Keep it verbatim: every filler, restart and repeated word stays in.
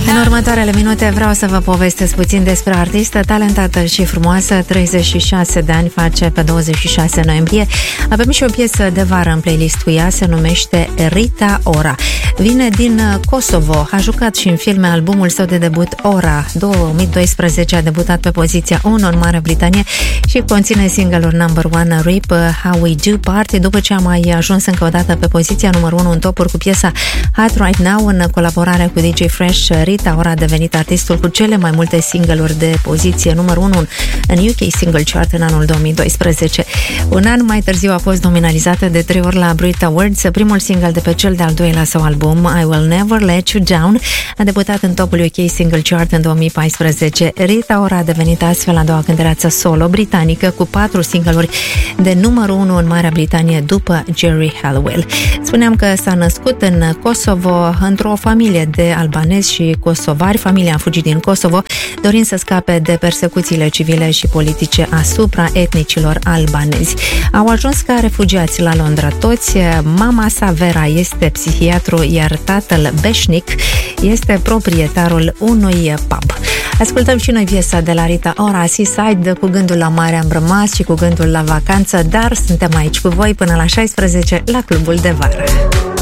În următoarele minute vreau să vă povestesc puțin despre artistă talentată și frumoasă. treizeci și șase de ani face pe douăzeci și șase noiembrie. Avem și o piesă de vară în playlistul ea, se numește Rita Ora. Vine din Kosovo, a jucat și în filme. Albumul său de debut Ora două mii doisprezece a debutat pe poziția unu în Marea Britanie și conține single-ul number one R I P How We Do Party, după ce a mai ajuns încă o dată pe poziția numărul unu în topuri cu piesa Hot Right Now în colaborare cu D J Fresh. Rita Ora a devenit artistul cu cele mai multe single-uri de poziție numărul unu în U K Single Chart în anul două mii doisprezece. Un an mai târziu a fost nominalizată de trei ori la Brit Awards. Primul single de pe cel de-al doilea său album, I Will Never Let You Down, a debutat în topul U K Single Chart în două mii paisprezece. Rita Ora a devenit astfel a doua cântăreață solo britanică cu patru single-uri de numărul unu în Marea Britanie după Geri Halliwell. Spuneam că s-a născut în Kosovo într-o familie de albanezi și kosovari. Familia a fugit din Kosovo dorind să scape de persecuțiile civile și politice asupra etnicilor albanezi. Au ajuns ca refugiați la Londra toți. Mama sa, Vera, este psihiatru, iar tatăl, Beșnic, este proprietarul unui pub. Ascultăm și noi piesa de la Rita Ora, Seaside. Cu gândul la mare am rămas și cu gândul la vacanță, dar suntem aici cu voi până la șaisprezece la Clubul de Vară.